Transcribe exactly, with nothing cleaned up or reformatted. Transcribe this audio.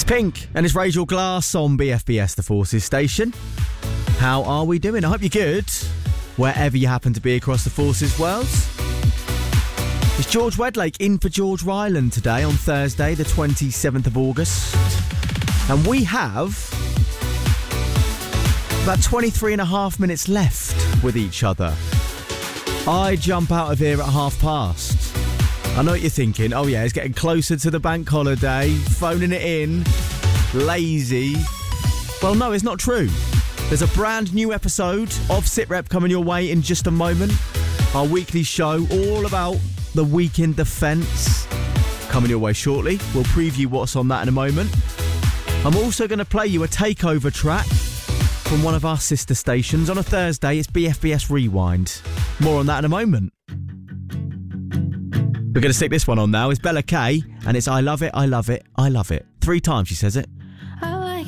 It's Pink and it's Rachel Glass on B F B S, the Forces station. How are we doing? I hope you're good, wherever you happen to be across the Forces world. It's George Wedlake in for George Ryland today on Thursday, the twenty-seventh of August. And we have about twenty-three and a half minutes left with each other. I jump out of here at half past. I know what you're thinking. Oh yeah, it's getting closer to the bank holiday, phoning it in, lazy. Well, no, it's not true. There's a brand new episode of SitRep coming your way in just a moment. Our weekly show all about the week in defence coming your way shortly. We'll preview what's on that in a moment. I'm also going to play you a takeover track from one of our sister stations. On a Thursday, it's B F B S Rewind. More on that in a moment. We're going to stick this one on now. It's Bella K, and it's I love it, I love it, I love it. Three times she says it.